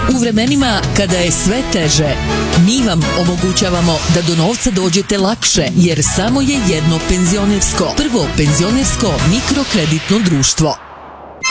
U vremenima kada je sve teže, mi vam omogućavamo da do novca dođete lakše, jer samo je jedno penzionersko, prvo penzionersko mikrokreditno društvo.